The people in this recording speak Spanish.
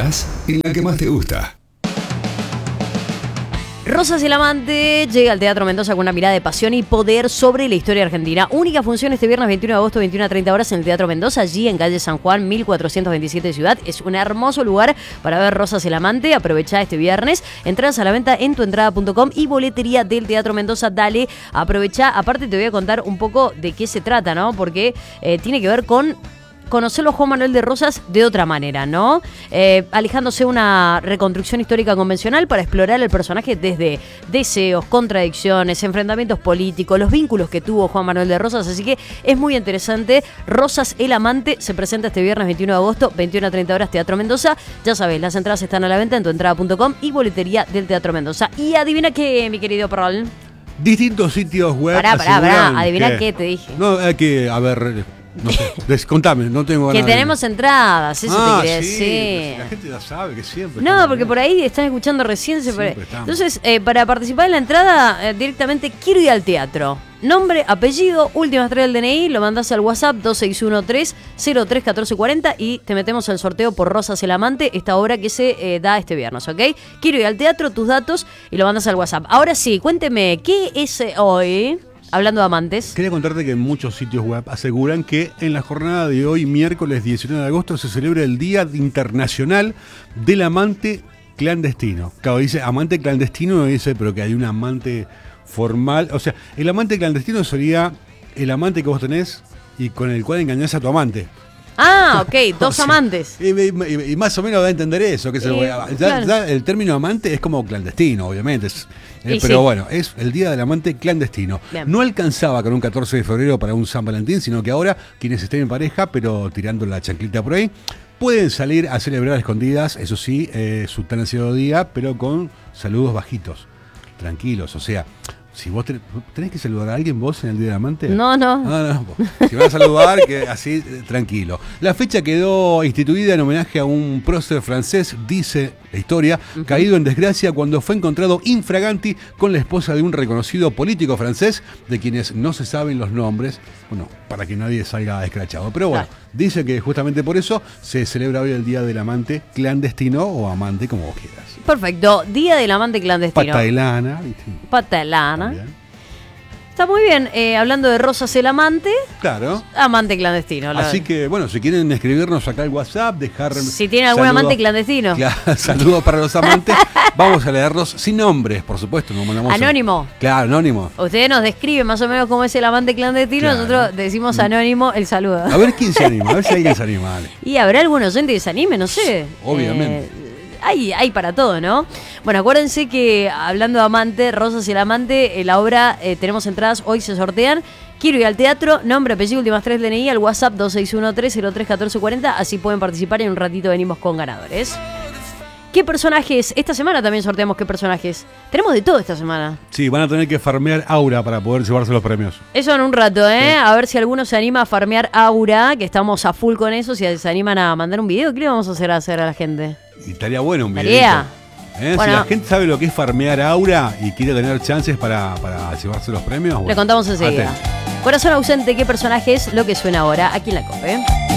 Estás en la que más te gusta. Rosas el Amante llega al Teatro Mendoza con una mirada de pasión y poder sobre la historia argentina. Única función este viernes 21 de agosto, 21 a 30 horas en el Teatro Mendoza, allí en calle San Juan, 1427 de Ciudad. Es un hermoso lugar para ver Rosas el Amante. Aprovechá este viernes. Entradas a la venta en tuentrada.com y boletería del Teatro Mendoza. Dale, aprovechá. Aparte te voy a contar un poco de qué se trata, ¿no? Porque tiene que ver con conocerlo a Juan Manuel de Rosas de otra manera, ¿no? Alejándose una reconstrucción histórica convencional para explorar el personaje desde deseos, contradicciones, enfrentamientos políticos, los vínculos que tuvo Juan Manuel de Rosas, así que es muy interesante. Rosas el Amante se presenta este viernes 21 de agosto, 21 a 30 horas, Teatro Mendoza. Ya sabés, las entradas están a la venta en tuentrada.com y boletería del Teatro Mendoza. Y adivina qué, mi querido Prol. Distintos sitios web. Pará, adivina qué te dije. No, hay que, a ver, no sé, contame, no tengo ganas. Que tenemos entradas, eso te quería decir. La gente ya sabe que siempre. No, porque por ahí están escuchando recién. Entonces, para participar en la entrada, directamente quiero ir al teatro. Nombre, apellido, últimas 3 del DNI, lo mandás al WhatsApp 2613-031440 y te metemos al sorteo por Rosas el Amante, esta obra que se da este viernes, ¿ok? Quiero ir al teatro, tus datos y lo mandas al WhatsApp. Ahora sí, cuénteme, ¿qué es hoy? Hablando de amantes. Quería contarte que en muchos sitios web aseguran que en la jornada de hoy, miércoles 19 de agosto, se celebra el Día Internacional del Amante Clandestino. Claro, dice amante clandestino, dice, pero que hay un amante formal. O sea, el amante clandestino sería el amante que vos tenés y con el cual engañás a tu amante. Ah, ok, dos amantes. Y más o menos da a entender eso. Que claro. ya el término amante es como clandestino, obviamente. Pero sí. Bueno, es el Día del Amante Clandestino. Bien. No alcanzaba con un 14 de febrero para un San Valentín, sino que ahora quienes estén en pareja, pero tirando la chanclita por ahí, pueden salir a celebrar a escondidas, eso sí, su tan ansiado día, pero con saludos bajitos, tranquilos. O sea, si vos tenés que saludar a alguien vos en el Día del Amante. No. Si vas a saludar, que así, tranquilo. La fecha quedó instituida en homenaje a un prócer francés, dice la historia, caído en desgracia cuando fue encontrado infraganti con la esposa de un reconocido político francés, de quienes no se saben los nombres, bueno, para que nadie salga escrachado. Pero bueno, dice que justamente por eso se celebra hoy el Día del Amante Clandestino o amante, como vos quieras. Perfecto, Día del Amante Clandestino. Pata de lana, ¿viste? Pata de lana. Está muy bien, hablando de Rosas el Amante. Claro. Amante clandestino. Así que, bueno, si quieren escribirnos acá al WhatsApp, dejar... Si tienen algún amante clandestino. Claro, saludos para los amantes. Vamos a leerlos sin nombres, por supuesto. Anónimo. Claro, anónimo. Ustedes nos describen más o menos cómo es el amante clandestino, claro. Nosotros decimos anónimo el saludo. A ver quién se anima, a ver si alguien se anima. Dale. Y habrá algún oyente que se anime, no sé. Obviamente. Hay para todo, ¿no? Bueno, acuérdense que hablando de amante, Rosas el Amante, la obra, tenemos entradas, hoy se sortean. Quiero ir al teatro, nombre, apellido, últimas 3 DNI, al WhatsApp 2613-031440, así pueden participar y en un ratito venimos con ganadores. ¿Qué personajes? Esta semana también sorteamos qué personajes. Tenemos de todo esta semana. Sí, van a tener que farmear aura para poder llevarse los premios. Eso en un rato, ¿eh? Sí. A ver si alguno se anima a farmear aura, que estamos a full con eso. Si se animan a mandar un video, ¿qué le vamos a hacer a la gente? Y estaría bueno un video. Bueno, si la gente sabe lo que es farmear aura y quiere tener chances para llevarse los premios, bueno, le contamos enseguida. Corazón ausente, ¿qué personaje es? Lo que suena ahora aquí en la COPE.